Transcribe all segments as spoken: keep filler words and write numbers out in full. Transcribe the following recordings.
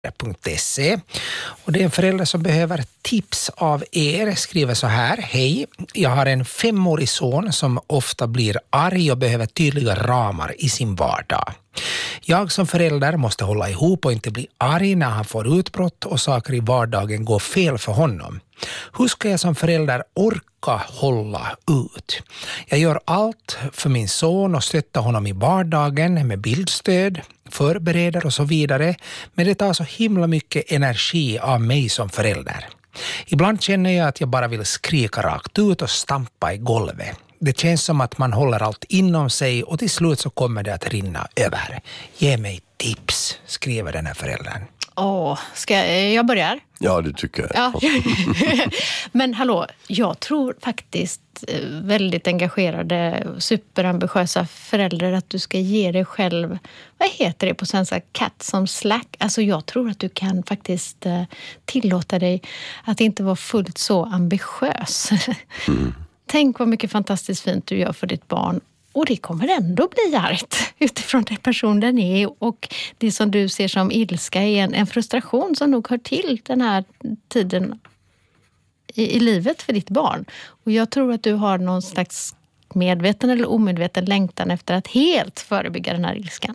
punkt se. Och det är en förälder som behöver tips av er. Skriver så här: hej, jag har en femårig son som ofta blir arg och behöver tydliga ramar i sin vardag. Jag som förälder måste hålla ihop och inte bli arg när han får utbrott och saker i vardagen går fel för honom. Hur ska jag som förälder orka hålla ut? Jag gör allt för min son och stöttar honom i vardagen med bildstöd, förbereder och så vidare, men det tar så himla mycket energi av mig som förälder. Ibland känner jag att jag bara vill skrika rakt ut och stampa i golvet. Det känns som att man håller allt inom sig och till slut så kommer det att rinna över. Ge mig tips, skriver den här föräldern. Åh, ska jag, jag börjar? Ja, det tycker jag. Ja. Men hallå, jag tror faktiskt väldigt engagerade, superambitiösa föräldrar att du ska ge dig själv, vad heter det på svenska, cat som slack. Alltså jag tror att du kan faktiskt tillåta dig att inte vara fullt så ambitiös. Mm. Tänk vad mycket fantastiskt fint du gör för ditt barn. Och det kommer ändå bli argt utifrån den person den är. Och det som du ser som ilska är en, en frustration som nog hör till den här tiden i, i livet för ditt barn. Och jag tror att du har någon slags medveten eller omedveten längtan efter att helt förebygga den här ilskan.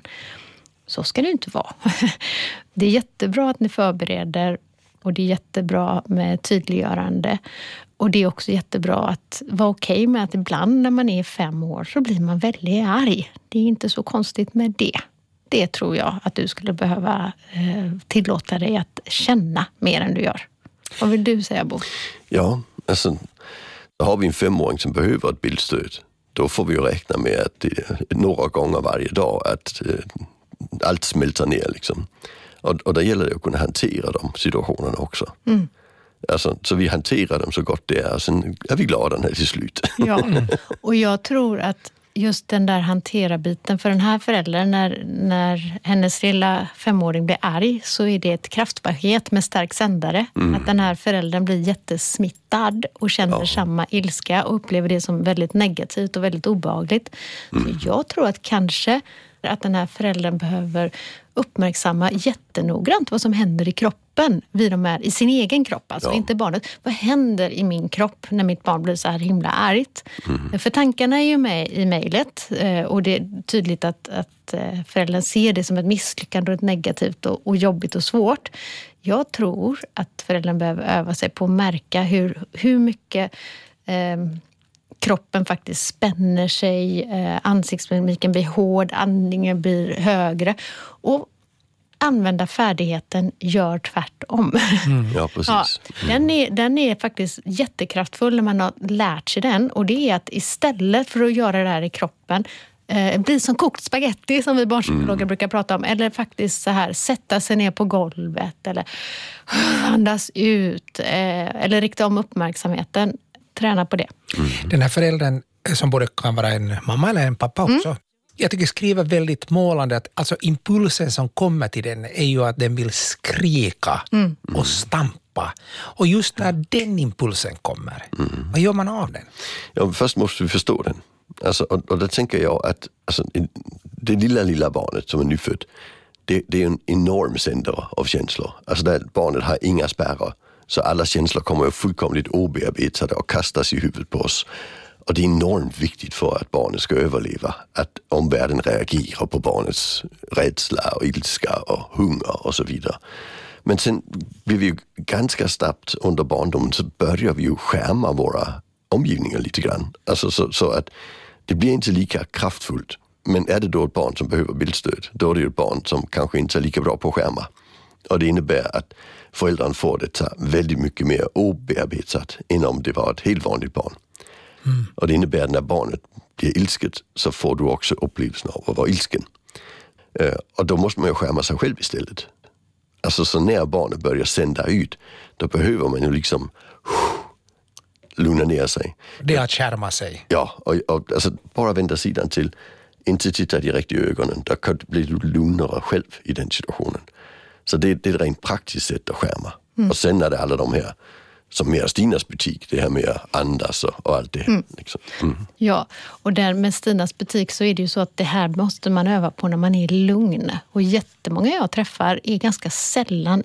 Så ska det inte vara. Det är jättebra att ni förbereder och det är jättebra med tydliggörande. Och det är också jättebra att vara okej med att ibland när man är fem år så blir man väldigt arg. Det är inte så konstigt med det. Det tror jag att du skulle behöva eh, tillåta dig att känna mer än du gör. Vad vill du säga, Bo? Ja, alltså då har vi en femåring som behöver ett bildstöd. Då får vi ju räkna med att det, några gånger varje dag att eh, allt smälter ner liksom. Och, och där gäller det att kunna hantera de situationerna också. Mm. Alltså, så vi hanterar dem så gott det är och sen är vi glada när det till slut. Ja, och jag tror att just den där hantera-biten för den här föräldern, när, när hennes lilla femåring blir arg så är det ett kraftpaket med stark sändare. Mm. Att den här föräldern blir jättesmittad och känner ja. samma ilska och upplever det som väldigt negativt och väldigt obehagligt. Mm. Så jag tror att kanske att den här föräldern behöver uppmärksamma jättenoggrant vad som händer i kroppen vid de här, i sin egen kropp, alltså ja. inte barnet. Vad händer i min kropp när mitt barn blir så här himla argt? Mm. För tankarna är ju med i mejlet och det är tydligt att, att föräldern ser det som ett misslyckande och ett negativt och, och jobbigt och svårt. Jag tror att föräldern behöver öva sig på att märka hur, hur mycket eh, kroppen faktiskt spänner sig, eh, ansiktsmimiken blir hård, andningen blir högre och använda färdigheten gör tvärtom. Mm, ja, precis. Ja, den, är, den är faktiskt jättekraftfull när man har lärt sig den och det är att istället för att göra det här i kroppen eh, bli som kokt spaghetti som vi barnpsykologer mm. brukar prata om, eller faktiskt så här sätta sig ner på golvet eller andas ut eh, eller rikta om uppmärksamheten. Träna på det. Mm. Den här föräldern som både kan vara en mamma eller en pappa också. Mm. Jag tycker skriva väldigt målande att alltså impulsen som kommer till den är ju att den vill skrika mm. och stampa. Och just när den impulsen kommer, mm. vad gör man av den? Ja, först måste vi förstå den. Alltså, och, och då tänker jag att alltså, det lilla, lilla barnet som är nyfödd, det, det är en enorm sändare av känslor. Alltså där barnet har inga spärrar. Så alla känslor kommer ju fullkomligt obearbetade och kastas i huvudet på oss. Och det är enormt viktigt för att barnet ska överleva. Att omvärlden reagerar på barnets rädsla och ilska och hunger och så vidare. Men sen blir vi ju ganska snabbt under barndomen så börjar vi ju skärma våra omgivningar lite grann. Alltså så, så att det blir inte lika kraftfullt. Men är det då ett barn som behöver bildstöd, då är det ju ett barn som kanske inte är lika bra på att skärma. Och det innebär att föräldrarna får det väldigt mycket mer obearbetat än om det var ett helt vanligt barn. Mm. Och det innebär att när barnet blir ilsket så får du också upplevelsen av att vara ilsken. Uh, och då måste man ju skärma sig själv istället. Alltså så när barnet börjar sända ut, då behöver man ju liksom uh, lugna ner sig. Det är att skärma sig. Ja, och, och alltså, bara vända sidan till, inte titta direkt i ögonen. Då kan du bli lugnare själv i den situationen. Så det, det är ett rent praktiskt sätt att skärma. Mm. Och sen är det alla de här som mer Stinas butik, det här med att andas och, och allt det. Mm. Liksom. Mm. Ja, och där med Stinas butik så är det ju så att det här måste man öva på när man är lugn. Och jättemånga jag träffar är ganska sällan